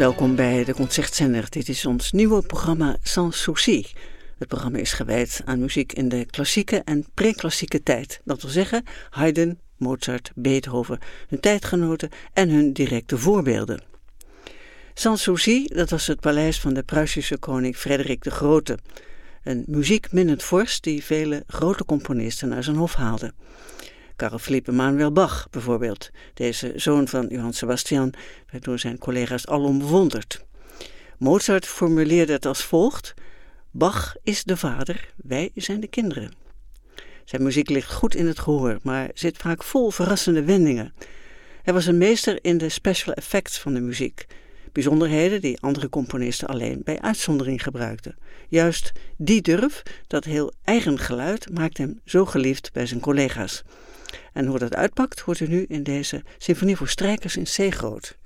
Welkom bij de Concertzender. Dit is ons nieuwe programma Sans Souci. Het programma is gewijd aan muziek in de klassieke en pre-klassieke tijd. Dat wil zeggen Haydn, Mozart, Beethoven, hun tijdgenoten en hun directe voorbeelden. Sans Souci, dat was het paleis van de Pruisische koning Frederik de Grote. Een muziekminnend vorst die vele grote componisten naar zijn hof haalde. Carl Philipp Emanuel Bach bijvoorbeeld. Deze zoon van Johann Sebastian werd door zijn collega's alom bewonderd. Mozart formuleerde het als volgt: Bach is de vader, wij zijn de kinderen. Zijn muziek ligt goed in het gehoor, maar zit vaak vol verrassende wendingen. Hij was een meester in de special effects van de muziek. Bijzonderheden die andere componisten alleen bij uitzondering gebruikten. Juist die durf, dat heel eigen geluid, maakt hem zo geliefd bij zijn collega's. En hoe dat uitpakt, hoort u nu in deze symfonie voor strijkers in C groot.